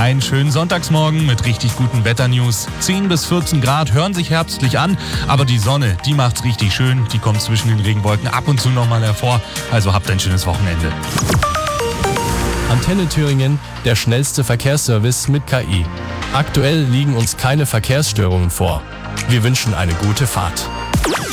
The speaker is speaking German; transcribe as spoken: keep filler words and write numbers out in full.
Einen schönen Sonntagsmorgen mit richtig guten Wetternews. zehn bis vierzehn Grad hören sich herbstlich an, aber die Sonne, die macht's richtig schön. Die kommt zwischen den Regenwolken ab und zu nochmal hervor. Also habt ein schönes Wochenende. Antenne Thüringen, der schnellste Verkehrsservice mit K I. Aktuell liegen uns keine Verkehrsstörungen vor. Wir wünschen eine gute Fahrt.